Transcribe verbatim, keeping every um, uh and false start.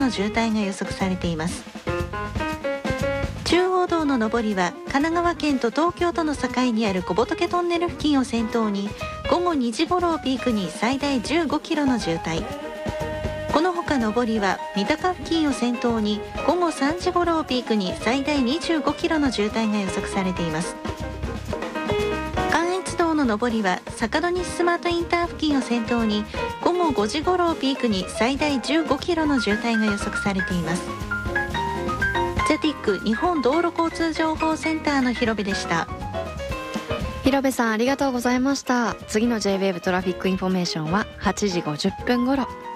の渋滞が予測されています。中央道の上りは神奈川県と東京との境にある小仏トンネル付近を先頭に午後にじ頃をピークに最大じゅうごキロの渋滞。この他上りは三鷹付近を先頭に午後さんじ頃をピークに最大にじゅうごキロの渋滞が予測されています。関越道の上りは坂戸西スマートインター付近を先頭に午後ごじ頃をピークに最大じゅうごキロの渋滞が予測されています。ジャティック日本道路交通情報センターの広部でした。 広部さんありがとうございました。次の ジェイウェーブ トラフィックインフォメーションははちじごじゅっぷん頃。